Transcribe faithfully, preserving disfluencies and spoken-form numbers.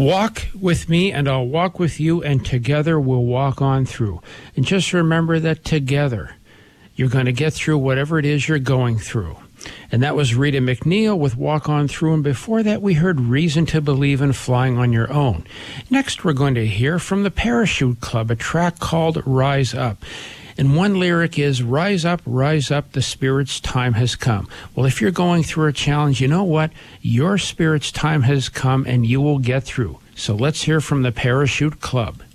Walk with me and I'll walk with you, and together we'll walk on through. And just remember that together you're going to get through whatever it is you're going through. And that was Rita McNeil with Walk On Through. And before that, we heard Reason to Believe in Flying on Your Own. Next, we're going to hear from the Parachute Club, a track called Rise Up. And one lyric is, rise up, rise up, the Spirit's time has come. Well, if you're going through a challenge, you know what? Your Spirit's time has come and you will get through. So let's hear from the Parachute Club.